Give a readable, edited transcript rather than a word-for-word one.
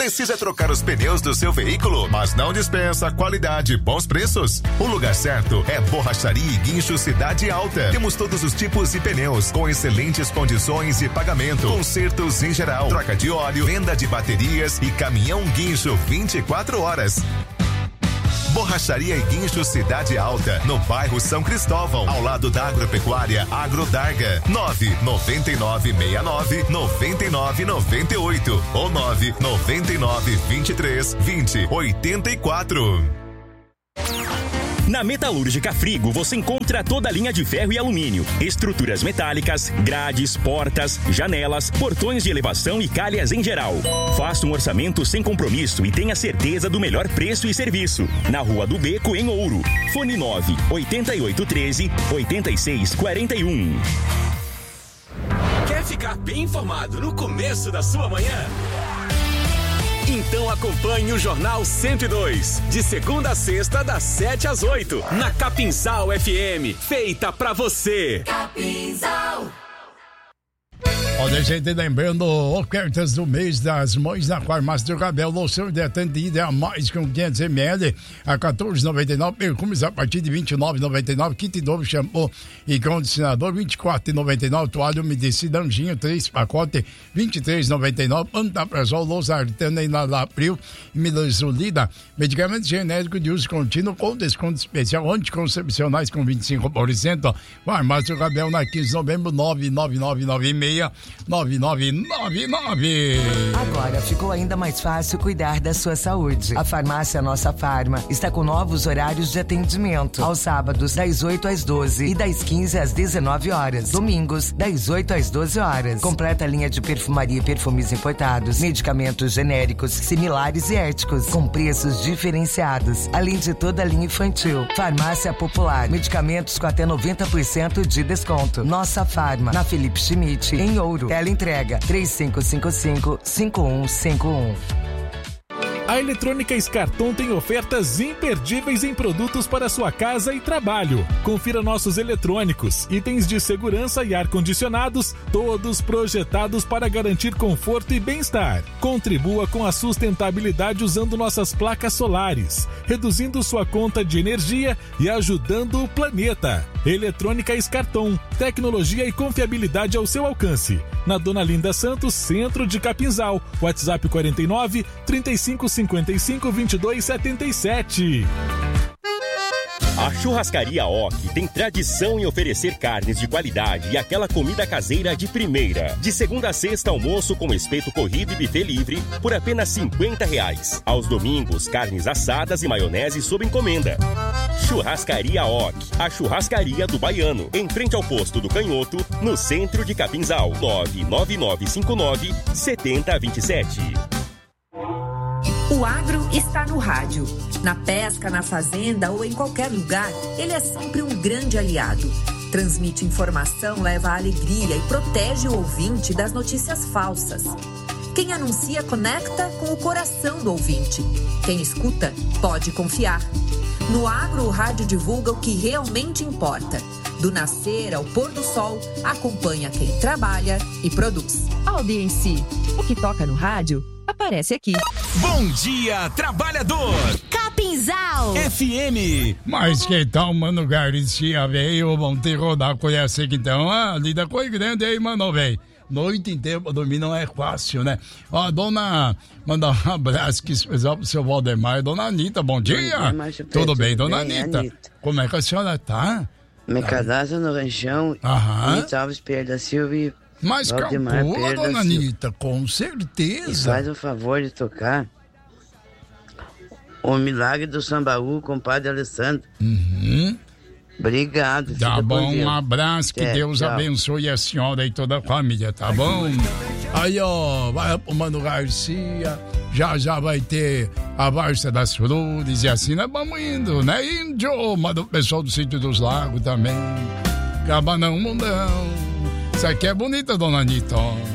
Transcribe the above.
Precisa trocar os pneus do seu veículo, mas não dispensa qualidade e bons preços? O lugar certo é Borracharia e Guincho Cidade Alta. Temos todos os tipos de pneus com excelentes condições de pagamento, consertos em geral, troca de óleo, venda de baterias e caminhão guincho 24 horas. Borracharia e Guincho Cidade Alta, no bairro São Cristóvão, ao lado da Agropecuária Agrodarga. 999699998 ou 999232084. Na Metalúrgica Frigo você encontra toda a linha de ferro e alumínio, estruturas metálicas, grades, portas, janelas, portões de elevação e calhas em geral. Faça um orçamento sem compromisso e tenha certeza do melhor preço e serviço. Na Rua do Beco, em Ouro. Fone 98813-8641. Quer ficar bem informado no começo da sua manhã? Então acompanhe o Jornal 102, de segunda a sexta, das 7 às 8, na Capinzal FM, feita pra você. Capinzal. Olha, a gente lembrando ofertas do mês das mães na farmácia do Gabriel. Loção hidratante a mais com 500 ml a R$14,99. Perfumes a partir de R$29,99. Kit novo shampoo e condicionador R$24,99. Toalha umedecida Anjinho 3 pacote R$23,99. Pantaprazol, Losartana e Nalapril e Milasolida. Medicamento genérico de uso contínuo com desconto especial. Anticoncepcionais com 25%. Farmácia do Gabriel na 15 de novembro 99996 9999. Agora ficou ainda mais fácil cuidar da sua saúde. A farmácia Nossa Farma está com novos horários de atendimento. Aos sábados, das 8 às 12 e das 15 às 19 horas. Domingos, das 8 às 12 horas. Completa linha de perfumaria e perfumes importados, medicamentos genéricos, similares e éticos, com preços diferenciados. Além de toda a linha infantil. Farmácia Popular, medicamentos com até 90% de desconto. Nossa Farma, na Felipe Schmidt, em Ouro. Teleentrega 3555-5151. A Eletrônica Scarton tem ofertas imperdíveis em produtos para sua casa e trabalho. Confira nossos eletrônicos, itens de segurança e ar-condicionados, todos projetados para garantir conforto e bem-estar. Contribua com a sustentabilidade usando nossas placas solares, reduzindo sua conta de energia e ajudando o planeta. Eletrônica Scarton, tecnologia e confiabilidade ao seu alcance. Na Dona Linda Santos, centro de Capinzal. WhatsApp 49 3555 2277. A Churrascaria Oki tem tradição em oferecer carnes de qualidade e aquela comida caseira de primeira. De segunda a sexta, almoço com espeto corrido e buffet livre por apenas R$50. Aos domingos, carnes assadas e maionese sob encomenda. Churrascaria Oki, a churrascaria do Baiano, em frente ao posto do Canhoto, no centro de Capinzal. 99959-7027. O agro está no rádio. Na pesca, na fazenda ou em qualquer lugar, ele é sempre um grande aliado. Transmite informação, leva alegria e protege o ouvinte das notícias falsas. Quem anuncia conecta com o coração do ouvinte. Quem escuta pode confiar. No agro, o rádio divulga o que realmente importa. Do nascer ao pôr do sol, acompanha quem trabalha e produz. Audiência, o que toca no rádio aparece aqui. Bom dia, trabalhador! Capinzal FM. Mas que tal, Mano Garcia, velho? Vamos ter que rodar, conhece aqui então. Ah, lida com grande aí, mano, velho. Noite inteira pra dormir não é fácil, né? Ó, dona, mandar um abraço que especial pro seu Valdemar. Dona Anitta, bom dia. Tudo bem, dona Anitta? Como é que a senhora tá? Me cadastro no Ranchão. Anitta Alves Pereira da Silva e mas calcula, dona Anitta, com certeza. E faz o favor de tocar O Milagre do Sambaú com o Padre Alessandro. Obrigado. Tá bom, um abraço, que Deus abençoe a senhora e toda a família, tá bom? Aí, ó, vai pro Mano Garcia, já vai ter a Várzea das Flores e assim nós vamos indo, né, índio? Manda o pessoal do Sítio dos Lagos também. Cabanão Mundão. Isso aqui é bonita, dona Anitta, ó.